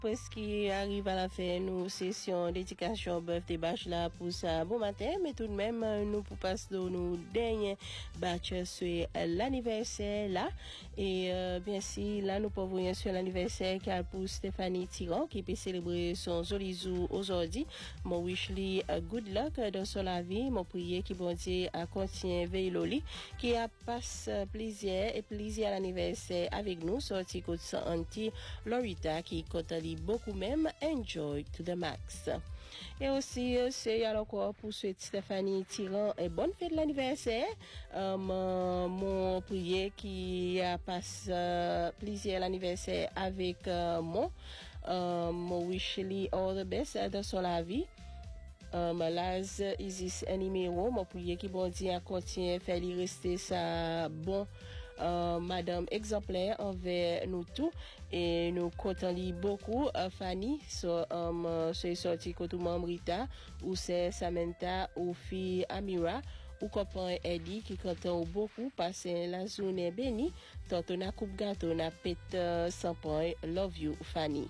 presque arrive à la fin, nous session d'éducation birthday batch là pour ça bon matin, mais tout de même nous pour passer nous dernier batch sur l'anniversaire là et bien si là nous pouvons sur l'anniversaire car pour Stéphanie Tiran qui peut célébrer son joli jour aujourd'hui. Mon wish lui good luck dans son la vie, mon prier qui bon Dieu à continuer veille loli qui a passe plaisir à l'anniversaire avec nous sorti côté anti Lorita qui compte beaucoup même enjoy to the max. Et aussi c'est alors quoi pour souhaiter Stéphanie Tiran et bonne fête de l'anniversaire. Mon prier qui a passé plaisir à l'anniversaire avec mon wish lui all the best dans son la vie. Laz Isis un numéro mon prier qui bon Dieu continue faire lui rester ça bon madame exemplaire envers nous tous et nous comptons beaucoup Fanny c'est sorti côté membre Rita ou c'est Samantha ou fille Amira ou copain Eddie qui comptons beaucoup passer la journée bénie tant on a coupe gâteau na pète 100 points love you Fanny.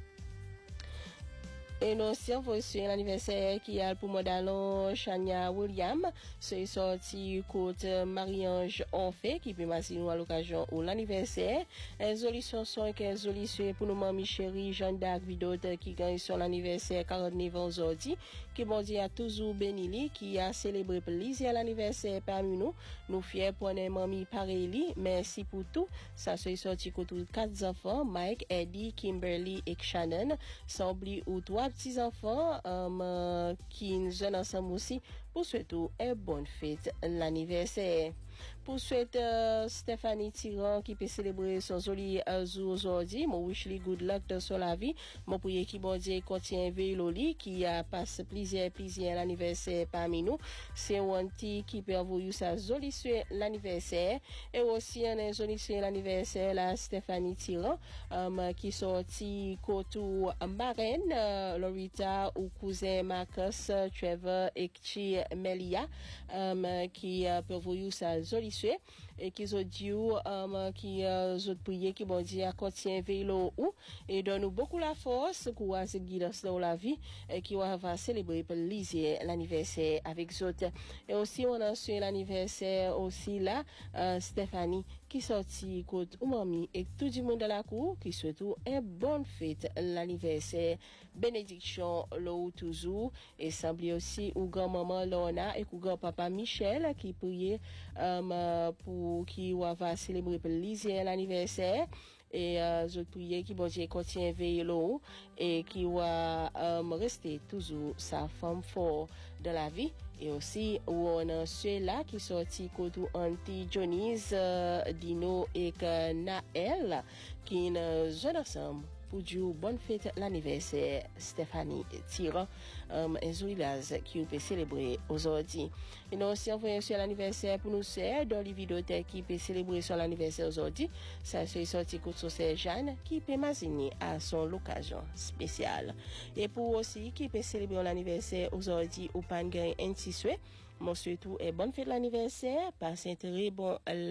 Et nous aussi, on va suivre l'anniversaire qui a pour modèle Chania William. C'est sorti côté Marie-Ange Orphée qui peut masser nous à l'occasion de l'anniversaire. Un joli chanson et un joli souhait pour nous, mamie chérie, Jeanne d'Arc Vidote qui gagne son anniversaire 49 ans aujourd'hui. Qui bon Dieu a toujours béni qui a célébré plaisir à l'anniversaire parmi nous. Nous fiers pour une mamie pareille. Merci pour tout. Ça soit sorti côté 4 enfants, Mike, Eddie, Kimberly et Shannon. Sans oublier ou 3 petits enfants qui nous jeunes ensemble aussi pour souhaiter une bonne fête l'anniversaire. Pour souhaiter Stéphanie Tiran qui peut célébrer son joli jour aujourd'hui, mon wish lui good luck dans son la vie, mon prier qui bon Dieu contient Veiloli qui a passé plaisir à l'anniversaire parmi nous, c'est Wanti qui peut envoyer sa jolie souhait l'anniversaire et aussi un joli souhait l'anniversaire la Stéphanie Tiran qui sorti côté marraine Lorita ou cousin Marcus Trevor et Melia qui peut envoyer sa joli souhait et qui ont dit qui ont prié qui bon Dieu contient vélo ou et donne nous beaucoup la force courage et guidance dans la vie et qui va célébrer plaisir l'anniversaire avec autres et aussi on a sur l'anniversaire aussi là Stéphanie qui sorti côté ou mamie et tout le monde dans la cour qui souhaite une bonne fête l'anniversaire bénédiction l'eau toujours et semble aussi ou grand-maman Lorna et ou grand-papa Michel qui priait pour qui va célébrer plaisir l'anniversaire et je prie qui bon Dieu continue veiller l'eau et qui va rester toujours sa femme fort de la vie et aussi on a ceux-là qui sorti côté anti Johnny's Dino et Naël qui ne jeune ensemble pour dire bonne fête l'anniversaire Stéphanie Tiran un joli laz qui peut célébrer aujourd'hui. Et nous aussi envoyé sur l'anniversaire pour nous sœurs dans les vidéos qui peut célébrer son anniversaire aujourd'hui. Ça c'est sorti contre sœur Jeanne qui peut m'assigner à son occasion spéciale. Et pour aussi qui peut célébrer l'anniversaire aujourd'hui au Pangain Antisoué. Mon souhait et bonne fête l'anniversaire, passe un très bon